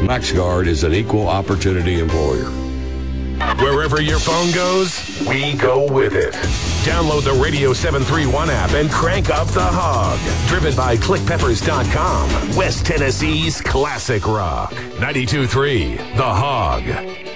MaxGuard is an equal opportunity employer. Wherever your phone goes, we go with it. Download the Radio 731 app and crank up the hog. Driven by ClickPeppers.com, West Tennessee's classic rock. 92.3 The Hog.